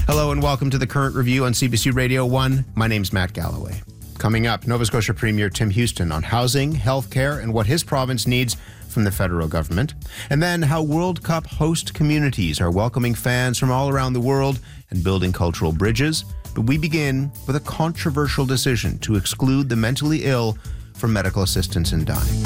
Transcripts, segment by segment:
Hello and welcome to the Current Review on CBC Radio 1. My name's Matt Galloway. Coming up, Nova Scotia Premier Tim Houston on housing, healthcare, and what his province needs from the federal government. And then how World Cup host communities are welcoming fans from all around the world and building cultural bridges. But we begin with a controversial decision to exclude the mentally ill from medical assistance in dying.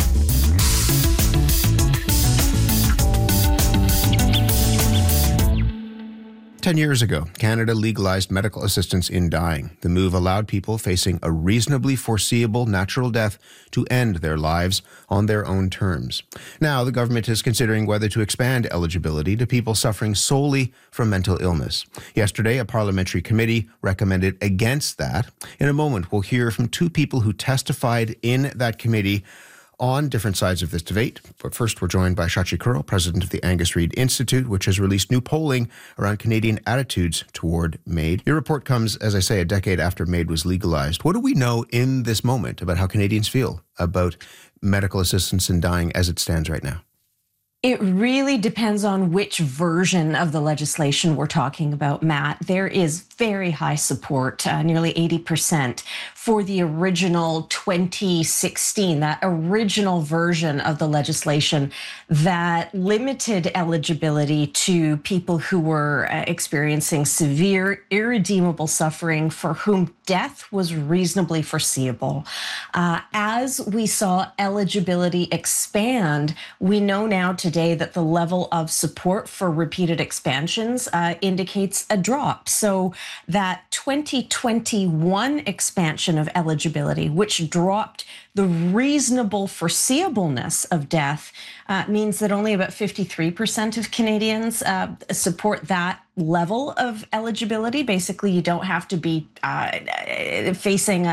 10 years ago, Canada legalized medical assistance in dying. The move allowed people facing a reasonably foreseeable natural death to end their lives on their own terms. Now, the government is considering whether to expand eligibility to people suffering solely from mental illness. Yesterday, a parliamentary committee recommended against that. In a moment, we'll hear from two people who testified in that committee on different sides of this debate. But first, we're joined by Shachi Kurl, president of the Angus Reid Institute, which has released new polling around Canadian attitudes toward MAID. Your report comes, as I say, a decade after MAID was legalized. What do we know in this moment about how Canadians feel about medical assistance in dying as it stands right now? It really depends on which version of the legislation we're talking about, Matt. There is very high support, nearly 80%, for the original 2016, that original version of the legislation that limited eligibility to people who were experiencing severe, irredeemable suffering for whom death was reasonably foreseeable. As we saw eligibility expand, we know now today that the level of support for repeated expansions indicates a drop. So that 2021 expansion of eligibility, which dropped the reasonable foreseeableness of death, means that only about 53% of Canadians support that level of eligibility. Basically, you don't have to be facing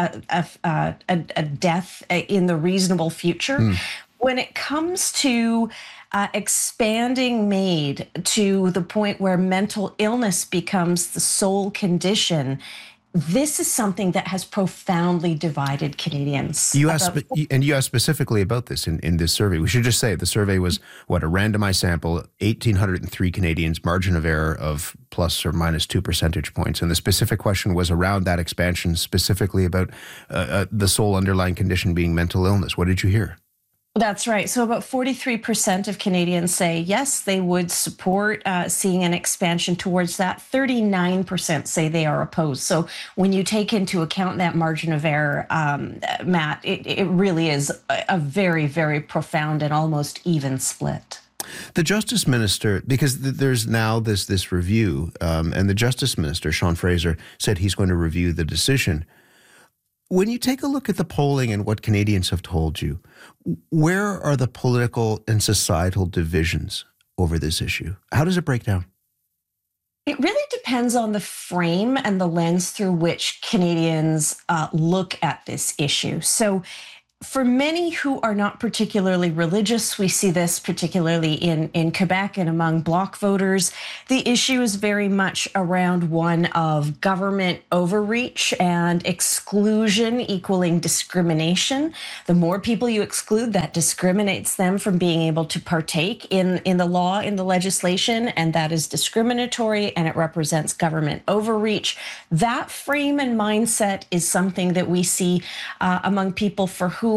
a death in the reasonable future. When it comes to expanding MAID to the point where mental illness becomes the sole condition, this is something that has profoundly divided Canadians. You asked specifically about this in this survey. We should just say the survey was, a randomized sample, 1,803 Canadians, margin of error of plus or minus 2 percentage points. And the specific question was around that expansion, specifically about the sole underlying condition being mental illness. What did you hear? That's right. So about 43% of Canadians say, yes, they would support seeing an expansion towards that. 39% say they are opposed. So when you take into account that margin of error, Matt, it really is a very, very profound and almost even split. The Justice Minister, because there's now this review, and the Justice Minister, Sean Fraser, said he's going to review the decision. When you take a look at the polling and what Canadians have told you, where are the political and societal divisions over this issue? How does it break down? It really depends on the frame and the lens through which Canadians look at this issue. So for many who are not particularly religious, we see this particularly in Quebec and among Bloc voters, the issue is very much around one of government overreach and exclusion equaling discrimination. The more people you exclude, that discriminates them from being able to partake in the law, in the legislation, and that is discriminatory and it represents government overreach. That frame and mindset is something that we see among people for whom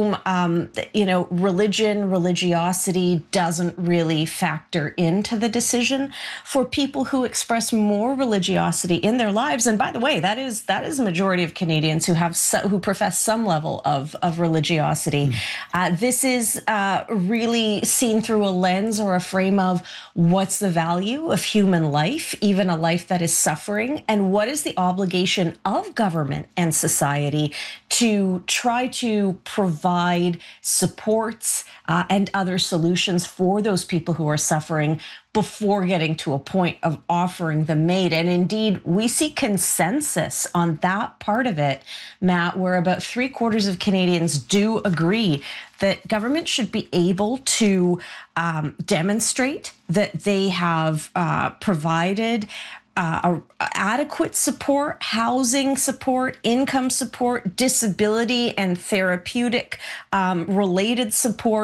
religiosity doesn't really factor into the decision. For people who express more religiosity in their lives, and by the way, that is a majority of Canadians who profess some level of religiosity. This is really seen through a lens or a frame of what's the value of human life, even a life that is suffering, and what is the obligation of government and society to try to provide supports and other solutions for those people who are suffering before getting to a point of offering the MAID. And indeed, we see consensus on that part of it, Matt, where about 3/4 of Canadians do agree that government should be able to demonstrate that they have provided adequate support, housing support, income support, disability and therapeutic related support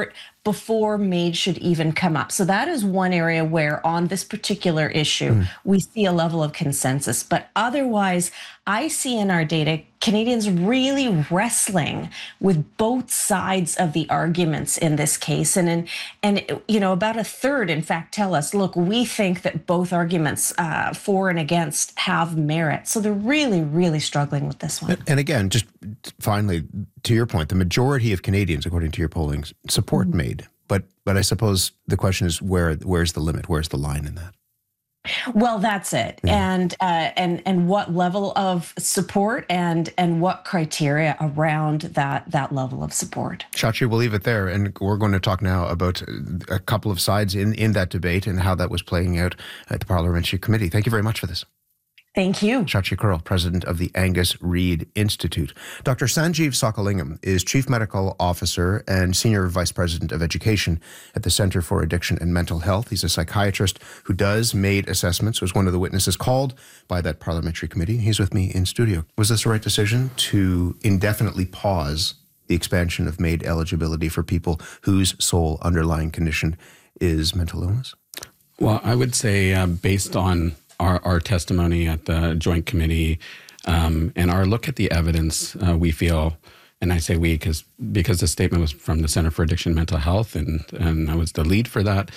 before MAID should even come up. So that is one area where on this particular issue, we see a level of consensus. But otherwise, I see in our data Canadians really wrestling with both sides of the arguments in this case. And about a third, in fact, tell us, look, we think that both arguments for and against have merit. So they're really, really struggling with this one. And again, just finally, to your point, the majority of Canadians, according to your polling, support MAID. But I suppose the question is where's the limit? Where's the line in that? Well, that's it. Yeah. And what level of support and what criteria around that level of support. Shachi, we'll leave it there. And we're going to talk now about a couple of sides in that debate and how that was playing out at the Parliamentary Committee. Thank you very much for this. Thank you. Shachi Kurl, president of the Angus Reid Institute. Dr. Sanjeev Sokalingam is chief medical officer and senior vice president of education at the Centre for Addiction and Mental Health. He's a psychiatrist who does MAID assessments, was one of the witnesses called by that parliamentary committee. He's with me in studio. Was this the right decision to indefinitely pause the expansion of MAID eligibility for people whose sole underlying condition is mental illness? Well, I would say based on our testimony at the Joint Committee and our look at the evidence, we feel, and I say we because the statement was from the Centre for Addiction and Mental Health, and I was the lead for that,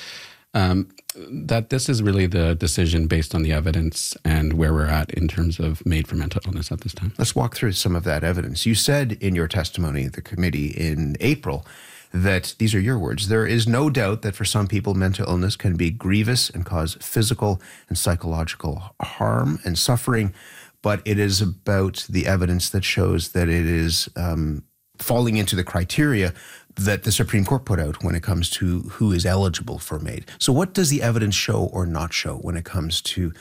that this is really the decision based on the evidence and where we're at in terms of MAID for mental illness at this time. Let's walk through some of that evidence. You said in your testimony at the committee in April that, these are your words, there is no doubt that for some people, mental illness can be grievous and cause physical and psychological harm and suffering, but it is about the evidence that shows that it is falling into the criteria that the Supreme Court put out when it comes to who is eligible for MAID. So what does the evidence show or not show when it comes to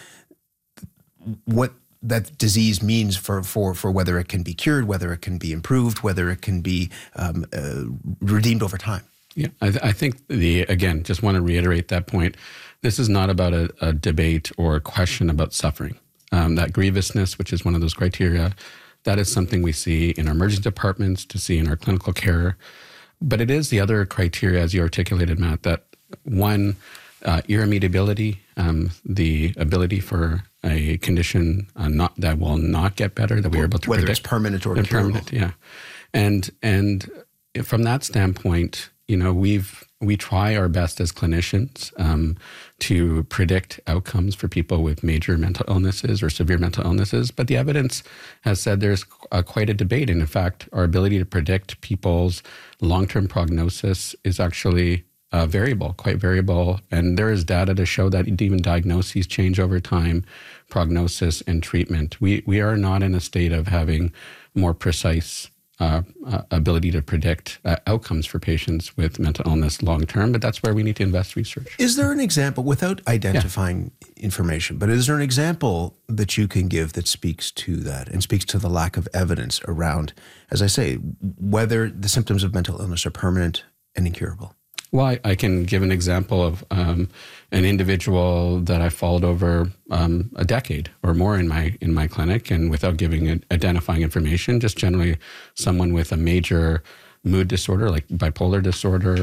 what that disease means for whether it can be cured, whether it can be improved, whether it can be redeemed over time? Yeah, I think again, just want to reiterate that point. This is not about a debate or a question about suffering. That grievousness, which is one of those criteria, that is something we see in our emergency departments, to see in our clinical care. But it is the other criteria, as you articulated, Matt, that one, irremediability, the ability for a condition that will not get better, that we are able to whether predict. It's permanent or incurable. Permanent, yeah. And from that standpoint, we try our best as clinicians to predict outcomes for people with major mental illnesses or severe mental illnesses. But the evidence has said there's quite a debate. And in fact, our ability to predict people's long-term prognosis is actually quite variable. And there is data to show that even diagnoses change over time, prognosis and treatment. We are not in a state of having more precise ability to predict outcomes for patients with mental illness long term, but that's where we need to invest research. Is there an example, without identifying information, but is there an example that you can give that speaks to that and speaks to the lack of evidence around, as I say, whether the symptoms of mental illness are permanent and incurable? Well, I can give an example of an individual that I followed over a decade or more in my clinic, and without identifying information, just generally someone with a major mood disorder like bipolar disorder